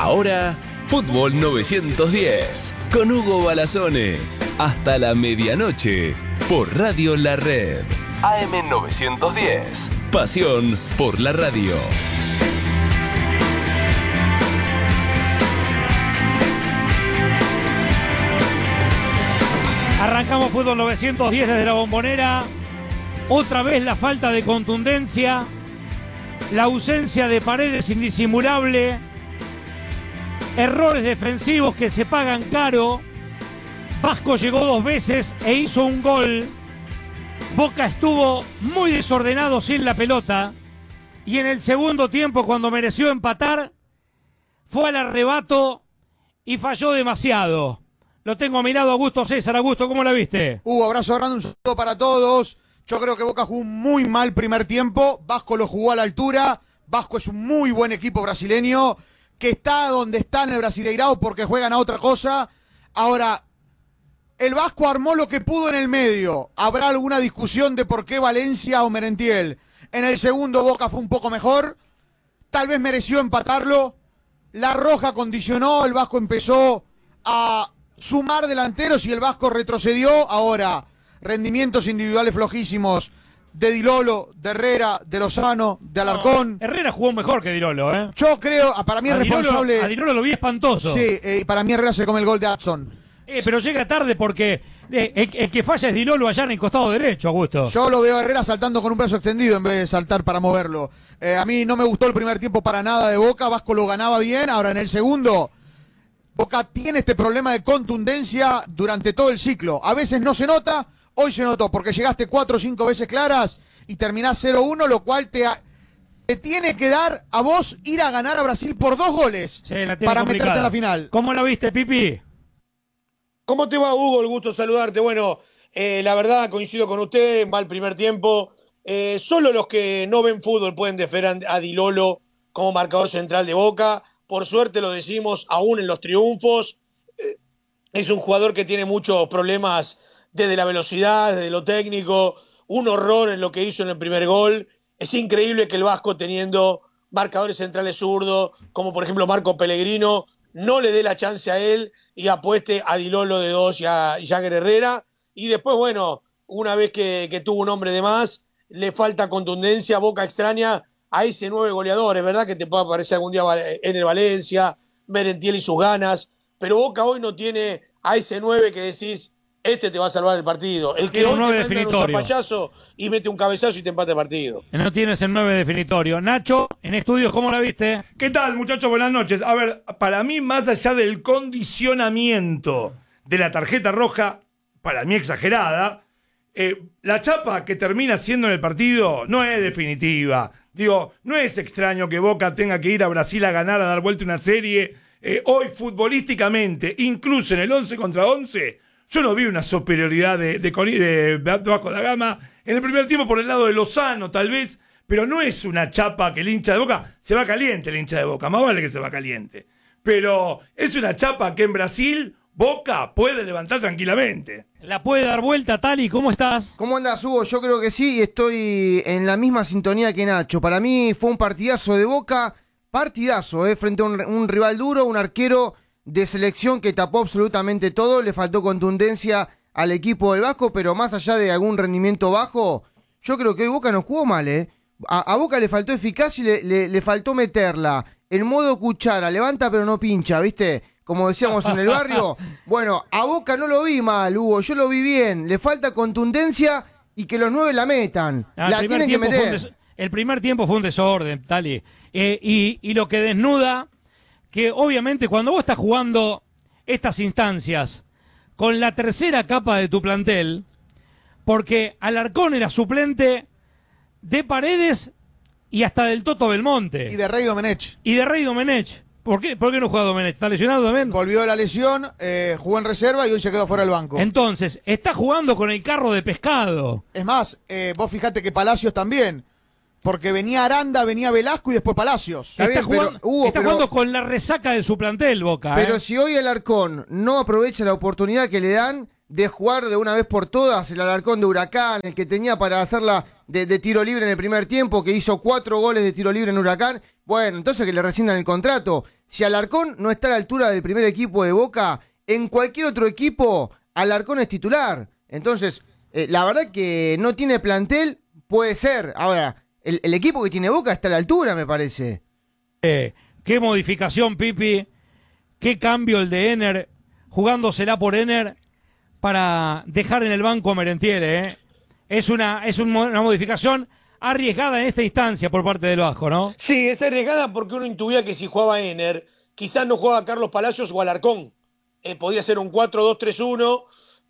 Ahora, Fútbol 910 con Hugo Balazone. Hasta la medianoche por Radio La Red. AM 910. Pasión por la radio. Arrancamos Fútbol 910 desde la Bombonera. Otra vez la falta de contundencia, la ausencia de Paredes indisimulable, errores defensivos que se pagan caro. Vasco llegó 2 veces e hizo un gol. Boca estuvo muy desordenado sin la pelota y en el segundo tiempo, cuando mereció empatar, fue al arrebato y falló demasiado. Lo tengo a mi lado, Augusto César. Augusto, ¿cómo la viste? Abrazo grande, un saludo para todos. Yo creo que Boca jugó un muy mal primer tiempo. Vasco lo jugó a la altura. Vasco es un muy buen equipo brasileño que está donde está en el Brasileirao porque juegan a otra cosa. Ahora, el Vasco armó lo que pudo en el medio. Habrá alguna discusión de por qué Valencia o Merentiel. En el segundo Boca fue un poco mejor. Tal vez mereció empatarlo. La roja condicionó. El Vasco empezó a sumar delanteros y el Vasco retrocedió. Ahora, rendimientos individuales flojísimos de Di Lolo, de Herrera, de Lozano, de Alarcón. Herrera jugó mejor que Di Lolo, ¿eh? Yo creo, para mí es responsable. A Di Lolo lo vi espantoso. Sí, para mí Herrera se come el gol de Adson. Pero llega tarde porque el que falla es Di Lolo allá en el costado derecho, Augusto. Yo lo veo a Herrera saltando con un brazo extendido en vez de saltar para moverlo. A mí no me gustó el primer tiempo para nada de Boca. Vasco lo ganaba bien. Ahora en el segundo, Boca tiene este problema de contundencia durante todo el ciclo. A veces no se nota, hoy se notó porque llegaste 4 o 5 veces claras y terminás 0-1, lo cual te tiene que dar a vos ir a ganar a Brasil por 2 goles para meterte en la final. ¿Cómo la viste, Pipi? ¿Cómo te va, Hugo? El gusto saludarte. Bueno, la verdad coincido con usted, mal primer tiempo. Solo los que no ven fútbol pueden defender a Di Lolo como marcador central de Boca. Por suerte lo decimos aún en los triunfos. Es un jugador que tiene muchos problemas desde la velocidad, desde lo técnico. Un horror en lo que hizo en el primer gol. Es increíble que el Vasco, teniendo marcadores centrales zurdos, como por ejemplo Marco Pellegrino, no le dé la chance a él y apueste a Di Lolo de 2 y a Jagger Herrera. Y después, bueno, una vez que tuvo un hombre de más, le falta contundencia. Boca extraña a ese 9 goleadores, ¿verdad? Que te puede aparecer algún día en el Valencia, Merentiel y sus ganas. Pero Boca hoy no tiene a ese 9 que decís, este te va a salvar el partido. El que hoy te manda un zapallazo y mete un cabezazo y te empata el partido. No tienes el 9 definitorio. Nacho, en estudios, ¿cómo la viste? ¿Qué tal, muchachos? Buenas noches. A ver, para mí, más allá del condicionamiento de la tarjeta roja, para mí exagerada, la chapa que termina siendo en el partido no es definitiva. Digo, no es extraño que Boca tenga que ir a Brasil a ganar, a dar vuelta una serie. Hoy, futbolísticamente, incluso en el 11 contra 11, yo no vi una superioridad de Vasco da Gama. En el primer tiempo por el lado de Lozano, tal vez, pero no es una chapa que el hincha de Boca se va caliente, el hincha de Boca, más vale que se va caliente. Pero es una chapa que en Brasil Boca puede levantar tranquilamente. ¿La puede dar vuelta, Tali? ¿Cómo estás? ¿Cómo andas, Hugo? Yo creo que sí y estoy en la misma sintonía que Nacho. Para mí fue un partidazo de Boca, partidazo, frente a un rival duro, un arquero de selección que tapó absolutamente todo, le faltó contundencia al equipo del Vasco, pero más allá de algún rendimiento bajo, yo creo que hoy Boca no jugó mal, A Boca le faltó eficacia y le faltó meterla. El modo cuchara, levanta pero no pincha, ¿viste? Como decíamos en el barrio. Bueno, a Boca no lo vi mal, Hugo, yo lo vi bien. Le falta contundencia y que los 9 la metan. La tienen que meter. El primer tiempo fue un desorden, Tali. Y lo que desnuda, que obviamente cuando vos estás jugando estas instancias con la tercera capa de tu plantel, porque Alarcón era suplente de Paredes y hasta del Toto Belmonte. Y de Rey Domenech. ¿Por qué no juega Domenech? ¿Está lesionado también? Volvió de la lesión, jugó en reserva y hoy se quedó fuera del banco. Entonces, está jugando con el carro de pescado. Es más, vos fijate que Palacios también, porque venía Aranda, venía Velasco y después Palacios. Está jugando con la resaca de su plantel, Boca. Pero si hoy el Alarcón no aprovecha la oportunidad que le dan de jugar de una vez por todas, el Alarcón de Huracán, el que tenía para hacerla de tiro libre en el primer tiempo, que hizo 4 goles de tiro libre en Huracán, bueno, entonces que le rescindan el contrato. Si Alarcón no está a la altura del primer equipo de Boca, en cualquier otro equipo, Alarcón es titular. Entonces, la verdad que no tiene plantel, puede ser. Ahora, el equipo que tiene Boca está a la altura, me parece. Qué modificación, Pipi. Qué cambio el de Ener, jugándosela por Ener para dejar en el banco a Merentiel. Es una modificación arriesgada en esta instancia por parte del Vasco, ¿no? Sí, es arriesgada porque uno intuía que si jugaba Ener, quizás no jugaba Carlos Palacios o Alarcón. Podía ser un 4-2-3-1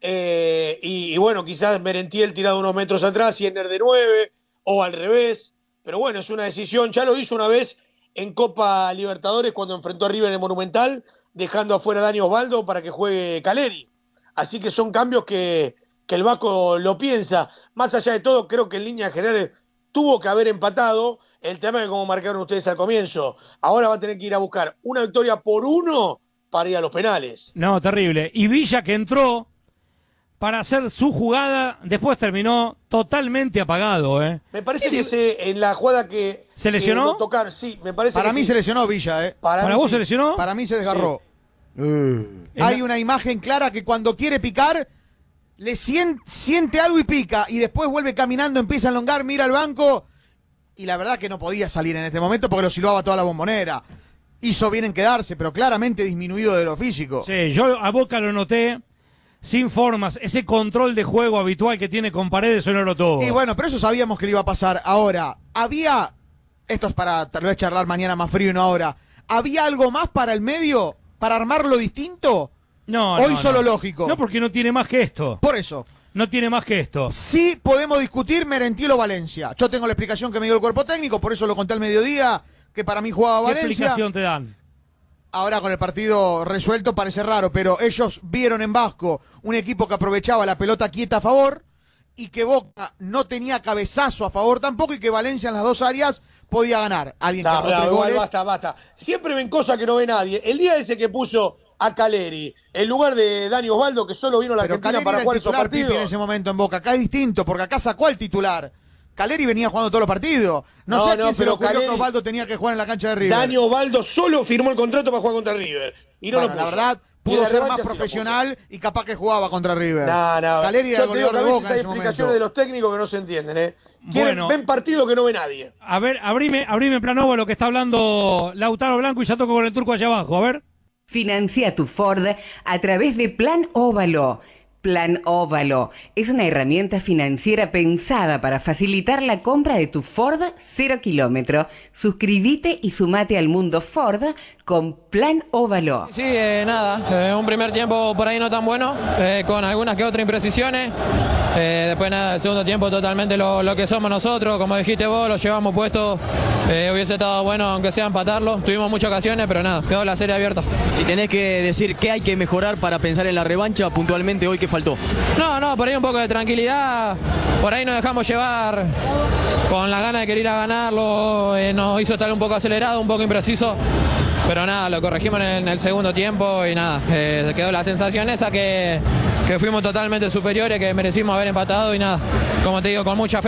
y bueno, quizás Merentiel tirado unos metros atrás y Ener de 9 o al revés. Pero bueno, es una decisión. Ya lo hizo una vez en Copa Libertadores cuando enfrentó a River en el Monumental, dejando afuera a Dani Osvaldo para que juegue Caleri. Así que son cambios que el Vasco lo piensa. Más allá de todo, creo que en líneas generales tuvo que haber empatado. El tema es como marcaron ustedes al comienzo. Ahora va a tener que ir a buscar una victoria por 1 para ir a los penales. No, terrible. Y Villa, que entró para hacer su jugada, después terminó totalmente apagado. Me parece que en la jugada que... ¿Se lesionó? Tocar, sí, me parece Para que mí sí. se lesionó Villa, ¿Para vos sí. se lesionó? Para mí se desgarró. Sí. Hay una imagen clara que cuando quiere picar, le siente algo y pica, y después vuelve caminando, empieza a elongar, mira al banco, y la verdad que no podía salir en este momento porque lo silbaba toda la Bombonera. Hizo bien en quedarse, pero claramente disminuido de lo físico. Sí, yo a Boca lo noté sin formas. Ese control de juego habitual que tiene con Paredes hoy no lo tuvo. Y bueno, pero eso sabíamos que le iba a pasar. Ahora, había, esto es para tal vez charlar mañana más frío y no ahora, ¿había algo más para el medio? ¿Para armarlo distinto? No, Hoy no, solo no. lógico. No, porque no tiene más que esto. Por eso. No tiene más que esto. Sí podemos discutir Merentiel o Valencia. Yo tengo la explicación que me dio el cuerpo técnico, por eso lo conté al mediodía, que para mí jugaba ¿Qué Valencia. explicación te dan? Ahora con el partido resuelto parece raro, pero ellos vieron en Vasco un equipo que aprovechaba la pelota quieta a favor y que Boca no tenía cabezazo a favor tampoco y que Valencia en las dos áreas podía ganar. Alguien que anotó 3 goles. Basta. Siempre ven cosas que no ve nadie. El día ese que puso a Caleri en lugar de Dani Osvaldo, que solo vino a la Pero Argentina Caleri para era el jugar esos titular, Pipi, partidos. en ese momento en Boca. Acá es distinto, porque acá sacó al titular. Caleri venía jugando todos los partidos. No sé a quién se le pero ocurrió Caleri- que Osvaldo tenía que jugar en la cancha de River. Dani Osvaldo solo firmó el contrato para jugar contra River. Y no Bueno, lo puso. la verdad, Y pudo la ser revancha más sí lo profesional y capaz que jugaba contra River. puso. No. Caleri era el Yo te digo goleador que a de veces Boca en hay ese explicaciones momento. de los técnicos que no se entienden, Bueno. Ven partidos que no ve nadie. A ver, abrime en plano lo que está hablando Lautaro Blanco y ya toco con el turco allá abajo. A ver. Financia tu Ford a través de Plan Óvalo. Plan Óvalo es una herramienta financiera pensada para facilitar la compra de tu Ford 0 kilómetro. Suscríbete y sumate al mundo Ford con Plan Óvalo. Sí, nada, un primer tiempo por ahí no tan bueno, con algunas que otras imprecisiones. Después nada, el segundo tiempo totalmente lo que somos nosotros, como dijiste vos, lo llevamos puesto. Hubiese estado bueno aunque sea empatarlo. Tuvimos muchas ocasiones, pero nada, quedó la serie abierta. Si tenés que decir qué hay que mejorar para pensar en la revancha, puntualmente hoy, ¿qué faltó? No, por ahí un poco de tranquilidad, por ahí nos dejamos llevar con la gana de querer ir a ganarlo, nos hizo estar un poco acelerado, un poco impreciso, pero nada, lo corregimos en el segundo tiempo y nada, quedó la sensación esa que fuimos totalmente superiores, que merecimos haber empatado y nada, como te digo, con mucha fe.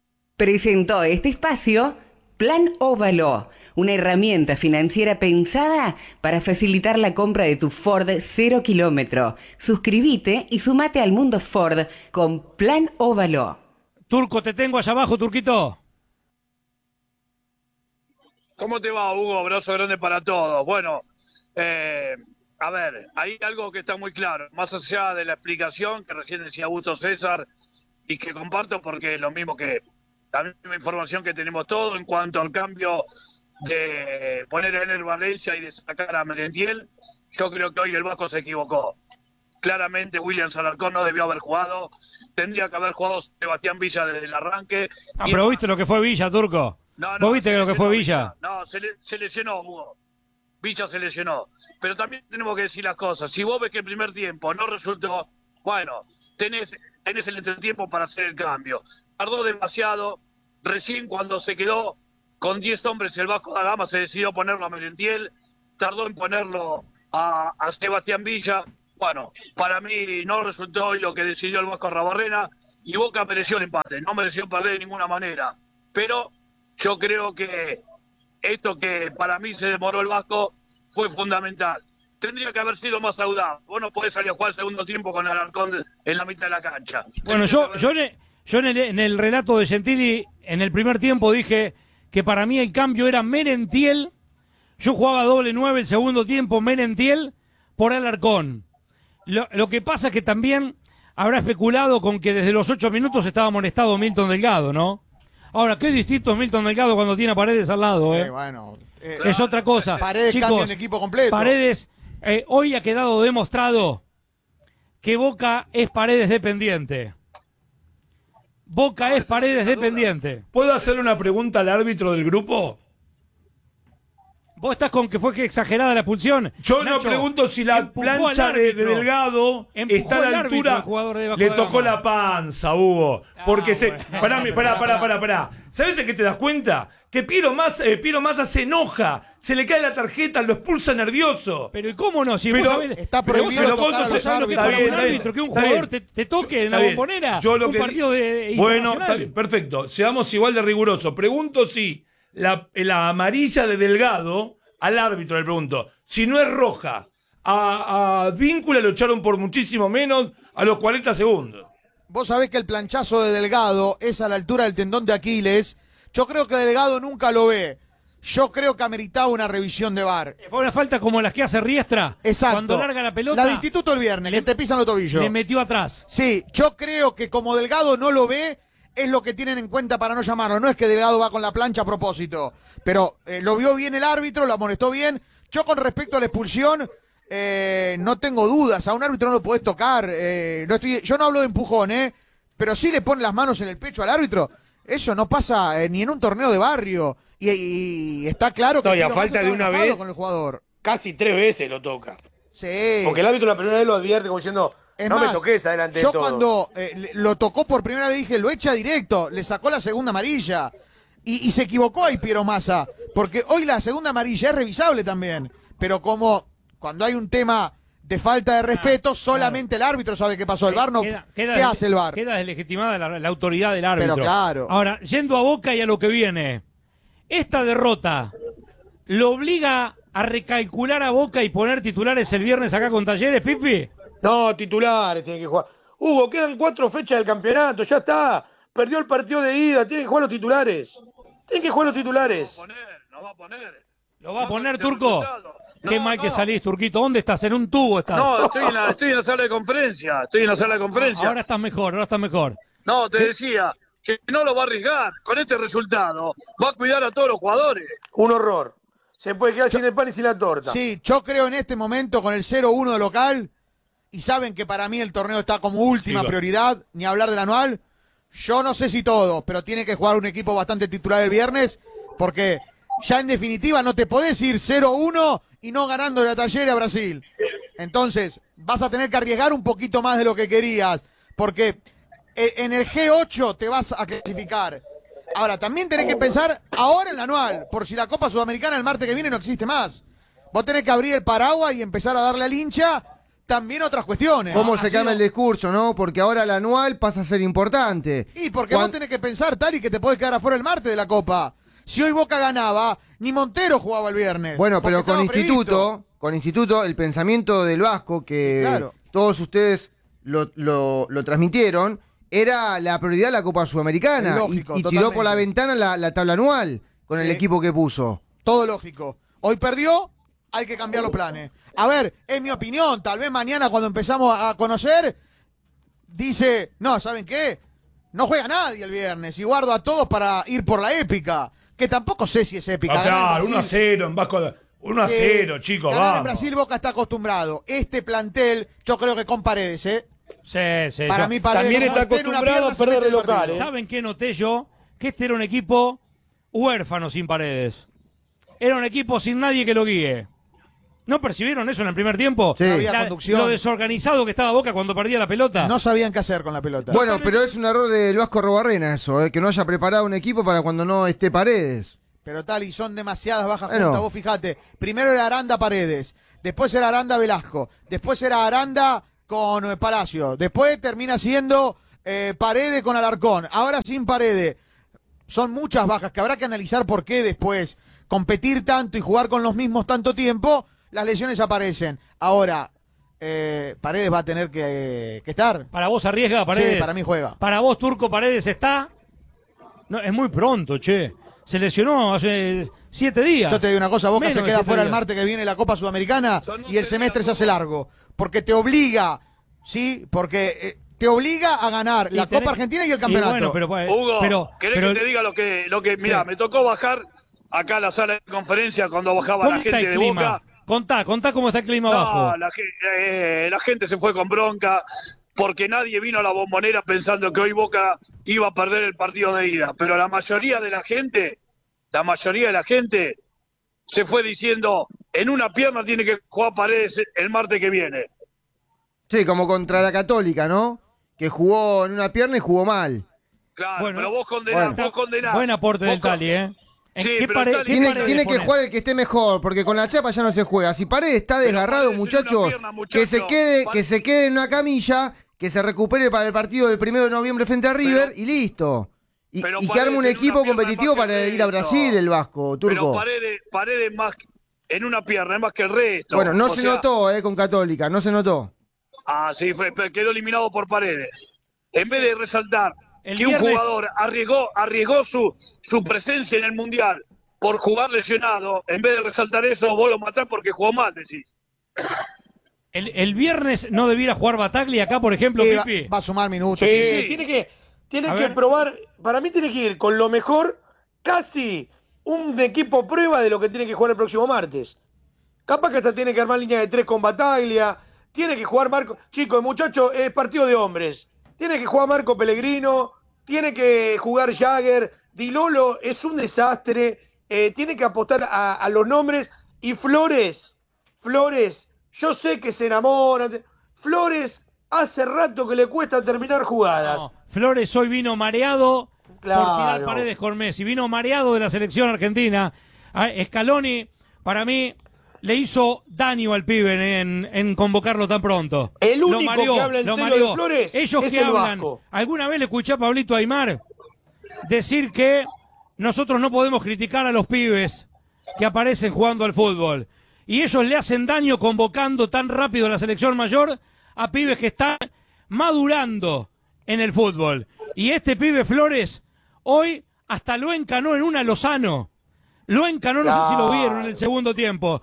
Presentó este espacio Plan Óvalo, una herramienta financiera pensada para facilitar la compra de tu Ford 0 kilómetro. Suscríbete y sumate al mundo Ford con Plan Óvalo. Turco, te tengo allá abajo, Turquito. ¿Cómo te va, Hugo? Abrazo grande para todos. Bueno, a ver, hay algo que está muy claro, más allá de la explicación que recién decía Augusto César y que comparto porque es lo mismo que la misma información que tenemos todos en cuanto al cambio de poner a Ener Valencia y de sacar a Merentiel. Yo creo que hoy el Vasco se equivocó. Claramente William Alarcón no debió haber jugado, tendría que haber jugado Sebastián Villa desde el arranque. Pero ¿viste lo que fue Villa, Turco? ¿Vos viste lo que fue Villa? No, se lesionó, Hugo. Villa se lesionó. Pero también tenemos que decir las cosas. Si vos ves que el primer tiempo no resultó, bueno, tenés el entretiempo para hacer el cambio. Tardó demasiado. Recién cuando se quedó con 10 hombres el Vasco da Gama se decidió ponerlo a Merentiel. Tardó en ponerlo a Sebastián Villa. Bueno, para mí no resultó hoy lo que decidió el Vasco Arrabarrena y Boca mereció el empate. No mereció perder de ninguna manera. Pero yo creo que esto que para mí se demoró el Vasco fue fundamental. Tendría que haber sido más audaz. Vos no podés salir a jugar el segundo tiempo con Alarcón en la mitad de la cancha. Bueno, yo en el relato de Gentili, en el primer tiempo dije que para mí el cambio era Merentiel. Yo jugaba doble 9 el segundo tiempo, Merentiel por Alarcón. Lo que pasa es que también habrá especulado con que desde los 8 minutos estaba amonestado Milton Delgado, ¿no? Ahora, qué distinto es Milton Delgado cuando tiene a Paredes al lado, ¿eh? Es otra cosa. Paredes Chicos, cambia en equipo completo. Paredes, hoy ha quedado demostrado que Boca es Paredes dependiente. Boca es Paredes dependiente. ¿Puedo hacerle una pregunta al árbitro del grupo? ¿Vos estás con que fue que exagerada la expulsión? Yo Nacho, no pregunto si la plancha de Delgado está a la altura. Le tocó la panza, Hugo. Porque Pará. ¿Sabés en qué te das cuenta? Que Piero Massa se enoja, se le cae la tarjeta, lo expulsa nervioso. Pero ¿y cómo no? Si pero vos sabés, está prohibido tocar a los sabés lo que es para un árbitro, que un jugador te toque en la bombonera. Un partido de bueno, está bien, perfecto. Seamos igual de rigurosos. Pregunto si la amarilla de Delgado, al árbitro le pregunto, si no es roja, a Víncula lo echaron por muchísimo menos a los 40 segundos. Vos sabés que el planchazo de Delgado es a la altura del tendón de Aquiles. Yo creo que Delgado nunca lo ve. Yo creo que ameritaba una revisión de VAR. Fue una falta como las que hace Riestra. Exacto. Cuando larga la pelota. La de Instituto el viernes, que te pisan los tobillos. Le metió atrás. Sí, yo creo que como Delgado no lo ve, es lo que tienen en cuenta para no llamarlo. No es que Delgado va con la plancha a propósito. Pero lo vio bien el árbitro, lo amonestó bien. Yo con respecto a la expulsión, no tengo dudas. A un árbitro no lo podés tocar. Yo no hablo de empujón, pero sí le pone las manos en el pecho al árbitro. Eso no pasa ni en un torneo de barrio. Y está claro que... No, y a falta de una vez, con el jugador. Casi 3 veces lo toca. Sí. Porque el árbitro la primera vez lo advierte como diciendo, no me toques adelante de todo. Yo cuando lo tocó por primera vez dije, lo echa directo, le sacó la segunda amarilla. Y se equivocó ahí Piero Massa. Porque hoy la segunda amarilla es revisable también. Pero como cuando hay un tema de falta de respeto, solamente el árbitro sabe qué pasó. El VAR no. ¿Qué hace el VAR? Queda deslegitimada la autoridad del árbitro. Pero claro. Ahora, yendo a Boca y a lo que viene, esta derrota lo obliga a recalcular a Boca y poner titulares el viernes acá con Talleres, Pipi. No, titulares tienen que jugar. Hugo, quedan 4 fechas del campeonato, ya está. Perdió el partido de ida, tienen que jugar los titulares. Tienen que jugar los titulares. Lo va a poner. ¿Lo va a poner, Turco? Qué mal que salís, Turquito. ¿Dónde estás? ¿En un tubo estás? No, estoy en la sala de conferencia. Ahora estás mejor. No, te decía que no lo va a arriesgar. Con este resultado va a cuidar a todos los jugadores. Un horror. Se puede quedar sin el pan y sin la torta. Sí, yo creo en este momento con el 0-1 de local, y saben que para mí el torneo está como última prioridad, ni hablar del anual. Yo no sé si todo, pero tiene que jugar un equipo bastante titular el viernes, porque ya en definitiva no te podés ir 0-1 y no ganando la Talleres a Brasil. Entonces, vas a tener que arriesgar un poquito más de lo que querías, porque en el G8 te vas a clasificar. Ahora, también tenés que pensar ahora en el anual, por si la Copa Sudamericana el martes que viene no existe más. Vos tenés que abrir el paraguas y empezar a darle al hincha también otras cuestiones. ¿Cómo se cambia el discurso, no? Porque ahora el anual pasa a ser importante. Y porque vos tenés que pensar, Tari, que te podés quedar afuera el martes de la Copa. Si hoy Boca ganaba, ni Montero jugaba el viernes. Bueno, pero con Instituto, el pensamiento del Vasco, que todos ustedes lo transmitieron, era la prioridad de la Copa Sudamericana. Lógico, y tiró por la ventana la tabla anual con el equipo que puso. Todo lógico. Hoy perdió, hay que cambiar los planes. A ver, es mi opinión. Tal vez mañana cuando empezamos a conocer, dice, no, ¿saben qué? No juega nadie el viernes y guardo a todos para ir por la épica. Que tampoco sé si es épica. No, claro, 1-0 en Vasco. 1-0, chicos, vamos. En Brasil Boca está acostumbrado. Este plantel, yo creo que con Paredes, Sí. Para mí Paredes también está acostumbrado a perder el local. ¿Saben qué noté yo? Que este era un equipo huérfano sin Paredes. Era un equipo sin nadie que lo guíe. ¿No percibieron eso en el primer tiempo? Sí. Había conducción. Lo desorganizado que estaba Boca cuando perdía la pelota. No sabían qué hacer con la pelota. Bueno, pero es un error del Vasco Robarrena eso, que no haya preparado un equipo para cuando no esté Paredes. Pero tal, y son demasiadas bajas juntas, vos fijate. Primero era Aranda Paredes, después era Aranda Velasco, después era Aranda con Palacio, después termina siendo Paredes con Alarcón, ahora sin Paredes. Son muchas bajas que habrá que analizar por qué después competir tanto y jugar con los mismos tanto tiempo las lesiones aparecen. Ahora, Paredes va a tener que estar. ¿Para vos arriesga Paredes? Sí, para mí juega. ¿Para vos, Turco, Paredes está? No, es muy pronto, che. Se lesionó hace 7 días. Yo te digo una cosa, Boca Menos se de queda 7 fuera el días. martes que viene la Copa Sudamericana y el semestre se hace largo. Porque te obliga, ¿sí? Porque te obliga a ganar la Copa Argentina y el campeonato. Hugo, ¿querés que te diga lo que mirá, Sí. me tocó bajar acá a la sala de conferencia cuando bajaba la ¿Cómo está gente el de clima? Boca? Contá cómo está el clima abajo. La gente se fue con bronca porque nadie vino a la Bombonera pensando que hoy Boca iba a perder el partido de ida. Pero la mayoría de la gente se fue diciendo, en una pierna tiene que jugar Paredes el martes que viene. Sí, como contra la Católica, ¿no? Que jugó en una pierna y jugó mal. Claro, pero vos condenás. Buen aporte del Tali, ¿eh? Sí, ¿Qué pero pare- Tali qué Tiene, Paredes tiene que ponés? jugar el que esté mejor, porque con la chapa ya no se juega. Si Paredes está desgarrado, Paredes en una muchachos, pierna, que se muchacho. quede en una camilla, que se recupere para el partido del 1 de noviembre frente a River y listo. Y pero que Paredes arme un en una equipo pierna competitivo es más que para el ir a resto. Brasil, el Vasco, Turco. Pero Paredes más en una pierna, es más que el resto. Bueno, no O se sea, notó, con Católica, no se notó. Sí, quedó eliminado por Paredes. En vez de resaltar El que un viernes- jugador arriesgó su presencia en el Mundial por jugar lesionado, en vez de resaltar eso, vos lo matás porque jugó mal, decís. El viernes no debiera jugar Bataglia acá, por ejemplo, Y Pipi. va a sumar minutos. Sí, tiene A que ver. probar, para mí tiene que ir con lo mejor, casi un equipo prueba de lo que tiene que jugar el próximo martes. Capaz que hasta tiene que armar línea de 3 con Bataglia, tiene que jugar Marco, chicos, el muchacho es partido de hombres, tiene que jugar Marco Pellegrino, tiene que jugar Jagger, Di Lolo es un desastre, tiene que apostar a los nombres, y Flores, yo sé que se enamora, Flores hace rato que le cuesta terminar jugadas. No, Flores hoy vino mareado Claro. por tirar Paredes con Messi. Vino mareado de la selección argentina. Scaloni, para mí, le hizo daño al pibe en convocarlo tan pronto. El Lo único mareó, que habla en lo serio mareó. de Flores Ellos es que el hablan. Vasco. ¿Alguna vez le escuché a Pablito Aymar decir que nosotros no podemos criticar a los pibes que aparecen jugando al fútbol? Y ellos le hacen daño convocando tan rápido a la selección mayor a pibes que están madurando en el fútbol. Y este pibe Flores hoy hasta lo encanó en una Lozano. Lo encanó, no sé si lo vieron en el segundo tiempo.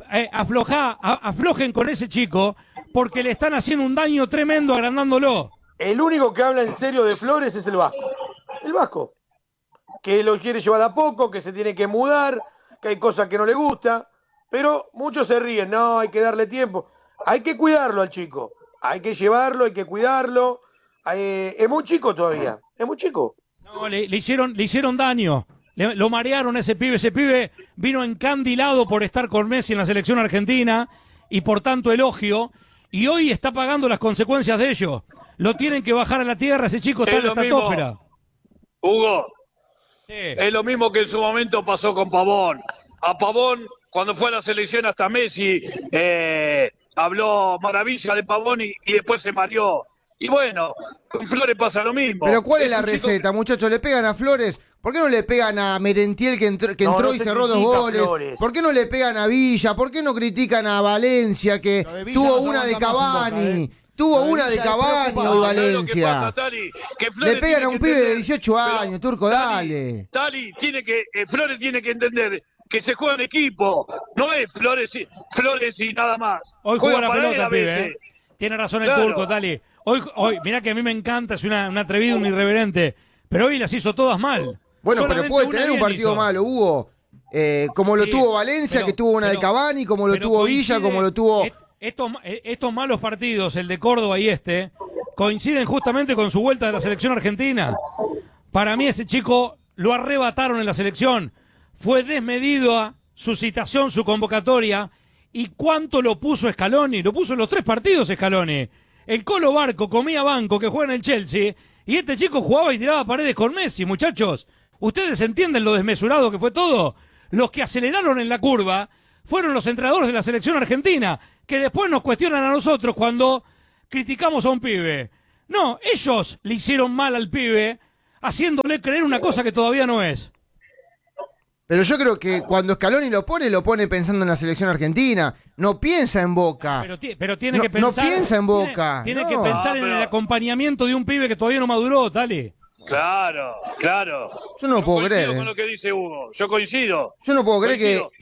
Aflojen con ese chico porque le están haciendo un daño tremendo agrandándolo. El único que habla en serio de Flores es el Vasco. El Vasco. Que lo quiere llevar de a poco, que se tiene que mudar, que hay cosas que no le gusta. Pero muchos se ríen. No, hay que darle tiempo. Hay que cuidarlo al chico. Hay que llevarlo, hay que cuidarlo. Es muy chico todavía. Es muy chico. No, le hicieron daño. Lo marearon a ese pibe. Ese pibe vino encandilado por estar con Messi en la selección argentina y por tanto elogio. Y hoy está pagando las consecuencias de ello. Lo tienen que bajar a la tierra. Ese chico está Es en la lo mismo. estratosfera. Hugo, Sí. es lo mismo que en su momento pasó con Pavón. A Pavón, cuando fue a la selección hasta Messi, habló maravilla de Pavón y después se mareó. Y bueno, con Flores pasa lo mismo. Pero ¿cuál es la un chico receta, muchachos? ¿Le pegan a Flores? ¿Por qué no le pegan a Merentiel que entró No y se cerró 2 critica a goles? Flores. ¿Por qué no le pegan a Villa? ¿Por qué no critican a Valencia que Lo de Villa tuvo no se una de aguanta más en Cavani? Boca, Tuvo Lo de una de Villa es Cavani preocupante. hoy ¿Sabés lo que Valencia. pasa, Tali? Que Flores Le pegan tiene a un que pibe de entender, 18 pero, años, Turco, Tali, dale. Tali tiene que, Flores tiene que entender que se juega en equipo, no es Flores y nada más. Hoy juega la para él pelota, a pibe. veces. Tiene razón el Claro. Turco, Tali. Hoy, mirá que a mí me encanta, es un atrevido, un irreverente. Pero hoy las hizo todas mal. Bueno, pero Solamente puede una tener un bien partido hizo. malo, Hugo. Como lo Sí, tuvo Valencia, pero- que tuvo una de pero- Cavani, como lo pero tuvo Villa, coincide- como lo tuvo... Estos malos partidos, el de Córdoba y coinciden justamente con su vuelta de la selección argentina. Para mí ese chico lo arrebataron en la selección. Fue desmedido a su citación, su convocatoria. ¿Y cuánto lo puso Scaloni? Lo puso en los 3 partidos Scaloni. El Colo Barco comía banco que juega en el Chelsea. Y este chico jugaba y tiraba paredes con Messi, muchachos. ¿Ustedes entienden lo desmesurado que fue todo? Los que aceleraron en la curva fueron los entrenadores de la selección argentina, que después nos cuestionan a nosotros cuando criticamos a un pibe. No, ellos le hicieron mal al pibe, haciéndole creer una cosa que todavía no es. Pero yo creo que cuando Scaloni lo pone pensando en la selección argentina. No piensa en Boca. Pero tiene que pensar. No piensa en Boca. Tiene que pensar en el acompañamiento de un pibe que todavía no maduró, dale. Claro. Yo no puedo creer. Coincido con lo que dice Hugo. Yo coincido. Yo no puedo creer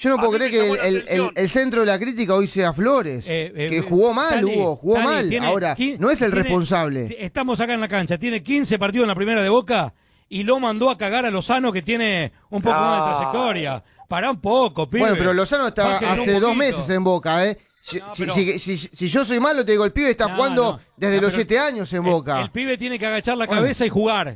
que el centro de la crítica hoy sea Flores. Que jugó mal, Hugo, jugó mal. Ahora, no es el responsable. Estamos acá en la cancha. Tiene 15 partidos en la primera de Boca y lo mandó a cagar a Lozano, que tiene un poco más de trayectoria. Pará un poco, pibe. Bueno, pero Lozano está hace 2 meses en Boca, ¿eh? Si yo soy malo, te digo, el pibe está jugando desde los 7 años en Boca. El pibe tiene que agachar la cabeza y jugar.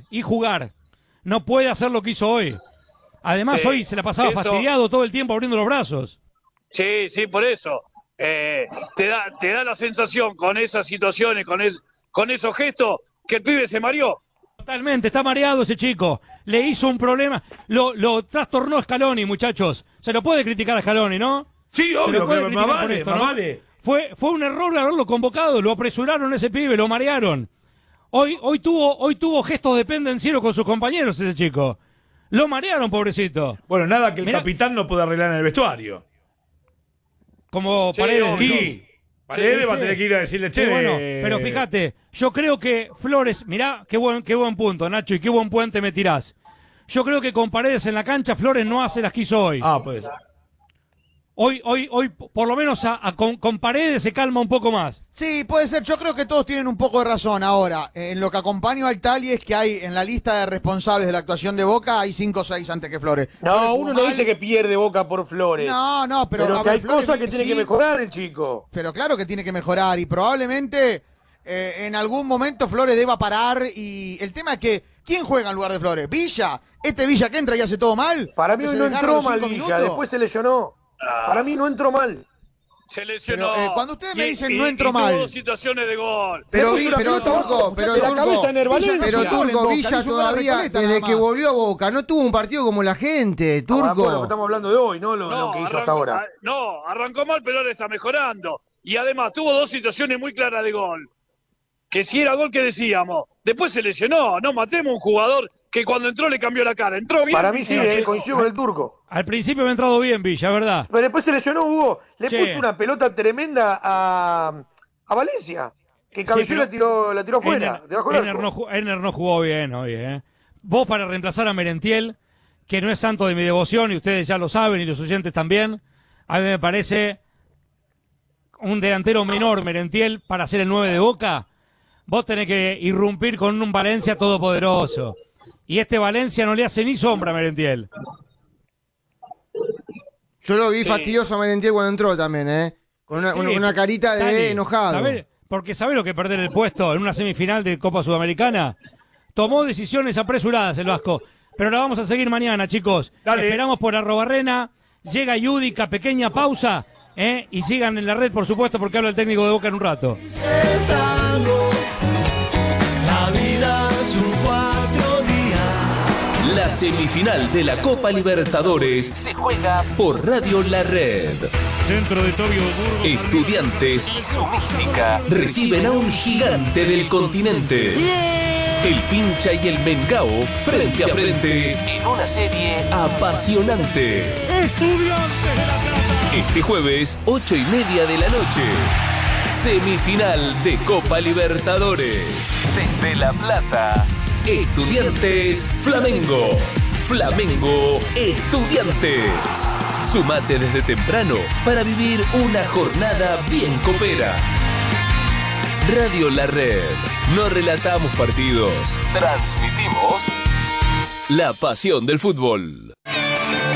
No puede hacer lo que hizo hoy. Además, hoy se la pasaba fastidiado todo el tiempo abriendo los brazos. Sí, por eso. Te da la sensación con esas situaciones, con esos gestos, que el pibe se mareó. Totalmente, está mareado ese chico. Le hizo un problema. Lo trastornó Scaloni, muchachos. Se lo puede criticar a Scaloni, ¿no? Sí, obvio, que más vale. Fue un error haberlo convocado. Lo apresuraron a ese pibe, lo marearon. Hoy tuvo gestos de pendenciero con sus compañeros ese chico. Lo marearon, pobrecito. Bueno, nada que el capitán no pueda arreglar en el vestuario. Como Paredes. Sí. Paredes va a tener que ir a decirle, che. Bueno, pero fíjate, yo creo que Flores, mirá, qué buen punto, Nacho, y qué buen puente me tirás. Yo creo que con Paredes en la cancha, Flores no hace las que hizo hoy. Pues. Hoy, por lo menos con Paredes se calma un poco más. Sí, puede ser. Yo creo que todos tienen un poco de razón. Ahora, en lo que acompaño al Tali es que hay en la lista de responsables de la actuación de Boca, hay 5 o 6 antes que Flores. No, uno no dice que pierde Boca por Flores. No, pero que hay Flores, cosas que tiene que mejorar el chico. Pero claro que tiene que mejorar y probablemente en algún momento Flores deba parar. Y el tema es que, ¿quién juega en lugar de Flores? ¿Villa? ¿Este Villa que entra y hace todo mal? Para mí hoy no entró mal Villa, después se lesionó. Para mí no entró mal. Se lesionó. Pero, cuando ustedes me dicen no entró mal. Tuvo situaciones de gol. Pero Turco, Villa todavía, desde que volvió a Boca, no tuvo un partido como la gente, Turco. Estamos hablando de hoy, no lo que hizo hasta ahora. No, arrancó mal, pero ahora está mejorando. Y además tuvo 2 situaciones muy claras de gol. Que si era gol, que decíamos. Después se lesionó. No matemos un jugador que cuando entró le cambió la cara. Entró bien. Para mí sí, coincido con el Turco. Al principio me ha entrado bien Villa, ¿verdad? Pero después se lesionó, Hugo. Le puso una pelota tremenda a Valencia. Que cabeceó la tiró fuera. Ener no jugó bien hoy, ¿eh? Vos para reemplazar a Merentiel, que no es santo de mi devoción, y ustedes ya lo saben, y los oyentes también, a mí me parece un delantero menor, Merentiel, para ser el 9 de Boca. Vos tenés que irrumpir con un Valencia todopoderoso. Y este Valencia no le hace ni sombra a Merentiel. Yo lo vi fastidioso a Merentiel cuando entró también, ¿eh? Con una carita de enojado. Porque ¿sabés lo que perder el puesto en una semifinal de Copa Sudamericana? Tomó decisiones apresuradas el Vasco. Pero la vamos a seguir mañana, chicos. Dale. Esperamos por Arrobarrena. Llega Yudica, pequeña pausa. Y sigan en la red, por supuesto, porque habla el técnico de Boca en un rato. La vida son 4 días. La semifinal de la Copa Libertadores se juega por Radio La Red. Centro de Tobio Burgos. Estudiantes y su mística reciben a un gigante del continente. El Pincha y el Mengao frente a frente en una serie apasionante. Estudiantes de La Plata. Este jueves, 8:30 de la noche. Semifinal de Copa Libertadores. Desde La Plata, Estudiantes Flamengo. Flamengo Estudiantes. Sumate desde temprano para vivir una jornada bien copera. Radio La Red. No relatamos partidos, transmitimos la pasión del fútbol.